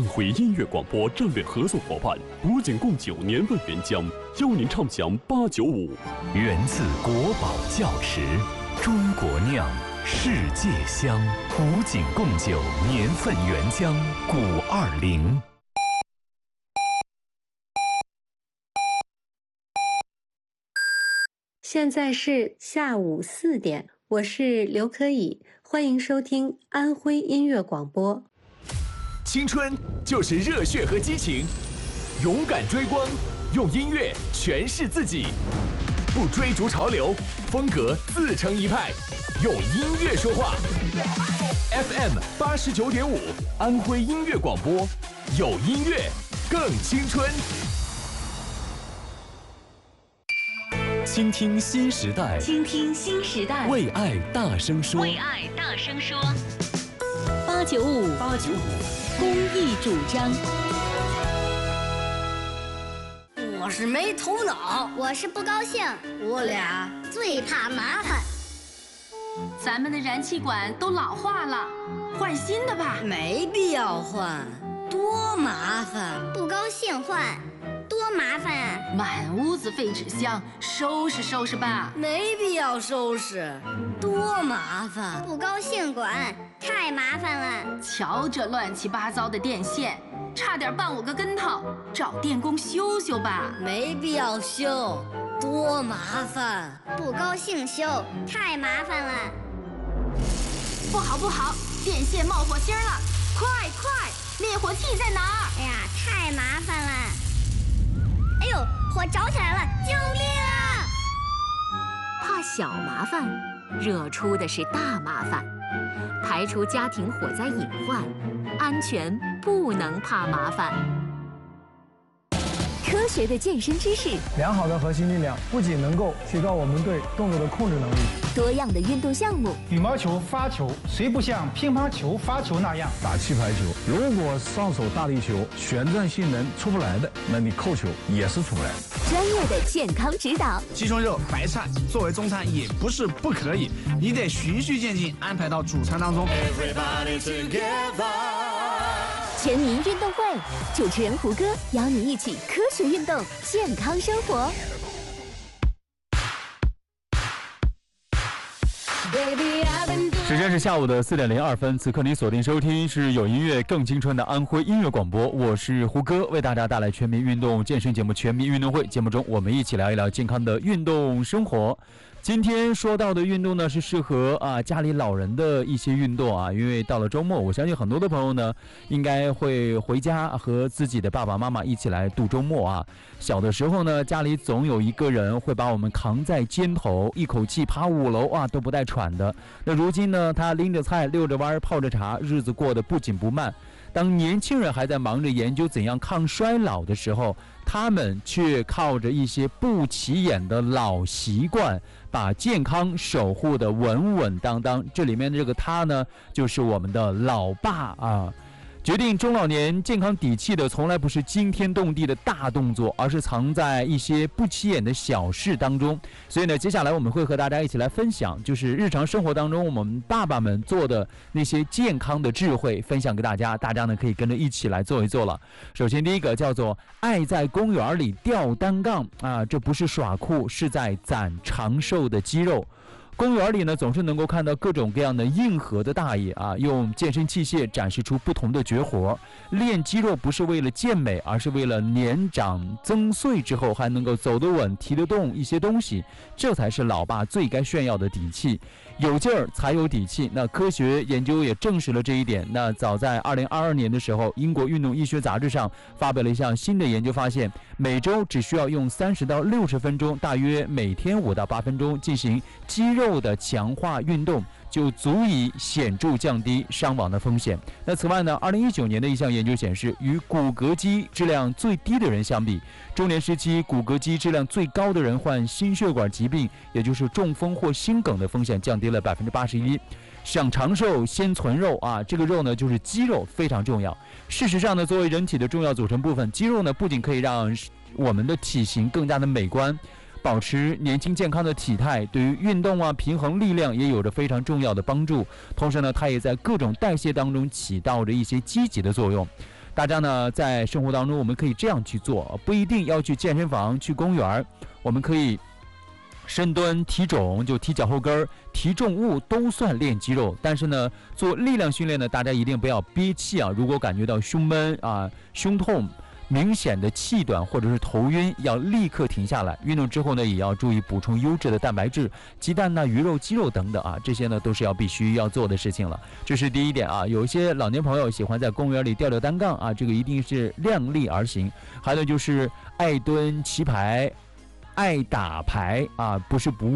徽音乐广播战略合作伙伴古井贡酒年份原浆，邀您畅享895。 源自国宝窖池，中国酿，世界香。古井贡酒年份原浆520。 现在是下午4点，我是刘可以，欢迎收听安徽音乐广播。 青春就是热血和激情，勇敢追光，用音乐诠释自己，不追逐潮流，风格自成一派，用音乐说话。FM 89.5，安徽音乐广播，有音乐更青春。 倾听新时代， 倾听新时代， 为爱大声说， 为爱大声说。895公益主张。 我是没头脑， 我是不高兴， 我俩最怕麻烦。 咱们的燃气管都老化了，换新的吧。 没必要换，多麻烦。 不高兴换，多麻烦啊！ 满屋子废纸箱，收拾收拾吧。 没必要收拾，多麻烦。 不高兴管，太麻烦了。 瞧这乱七八糟的电线，差点绊我个跟头，找电工修修吧。 没必要修，多麻烦。 不高兴修，太麻烦了。 不好不好，电线冒火星了，快快，灭火器在哪儿？ 哎呀，太麻烦了。哎呦，火着起来了，救命啊！ 怕小麻烦，惹出的是大麻烦。排除家庭火灾隐患，安全不能怕麻烦。科学的健身知识， 良好的核心力量不仅能够提高我们对动作的控制能力， 多样的运动项目， 羽毛球发球谁不像乒乓球发球那样打气排球？如果上手大力球旋转性能出不来的，那你扣球也是出不来的。 专业的健康指导， 鸡胸肉、白菜作为中餐也不是不可以，你得循序渐进安排到主餐当中。 全民运动会，主持人胡歌邀你一起科学运动，健康生活。 时间是下午的4点02分，此刻您锁定收听是有音乐更青春的安徽音乐广播，我是胡歌，为大家带来全民运动健身节目《全民运动会》。节目中我们一起聊一聊健康的运动生活。今天说到的运动呢，是适合家里老人的一些运动啊，因为到了周末，我相信很多的朋友呢，应该会回家和自己的爸爸妈妈一起来度周末啊。小的时候呢，家里总有一个人会把我们扛在肩头，一口气爬5楼啊都不带喘的。那如今呢，他拎着菜，溜着弯，泡着茶，日子过得不紧不慢。当年轻人还在忙着研究怎样抗衰老的时候，他们却靠着一些不起眼的老习惯，把健康守护得稳稳当当。这里面的这个他呢，就是我们的老爸啊。决定中老年健康底气的，从来不是惊天动地的大动作，而是藏在一些不起眼的小事当中。所以呢，接下来我们会和大家一起来分享，就是日常生活当中我们爸爸们做的那些健康的智慧，分享给大家。大家呢可以跟着一起来做一做了。首先第一个叫做爱在公园里吊单杠啊，这不是耍酷，是在攒长寿的肌肉。公园里呢，总是能够看到各种各样的硬核的大爷啊，用健身器械展示出不同的绝活。练肌肉不是为了健美，而是为了年长增岁之后还能够走得稳、提得动一些东西，这才是老爸最该炫耀的底气。有劲儿才有底气。那科学研究也证实了这一点。那早在2022年的时候，英国运动医学杂志上发表了一项新的研究，发现每周只需要用30到60分钟，大约每天5到8分钟进行肌肉的强化运动，就足以显著降低伤亡的风险。那此外呢，2019年的一项研究显示，与骨骼肌质量最低的人相比，中年时期骨骼肌质量最高的人患心血管疾病，也就是中风或心梗的风险降低了81%。想长寿，先存肉啊！这个肉呢，就是肌肉，非常重要。事实上呢，作为人体的重要组成部分，肌肉呢不仅可以让我们的体型更加的美观，保持年轻健康的体态，对于运动啊、平衡力量也有着非常重要的帮助。同时呢，它也在各种代谢当中起到着一些积极的作用。 大家呢在生活当中我们可以这样去做，不一定要去健身房去公园，我们可以深蹲提踵，就提脚后跟，提重物都算练肌肉。但是呢做力量训练呢，大家一定不要憋气啊，如果感觉到胸闷啊、胸痛、明显的气短或者是头晕，要立刻停下来。运动之后呢，也要注意补充优质的蛋白质，鸡蛋呢、鱼肉、鸡肉等等啊，这些呢都是必须要做的事情了。这是第一点啊。有一些老年朋友喜欢在公园里吊单杠啊，这个一定是量力而行。还有就是爱蹲棋牌、爱打牌啊，不是不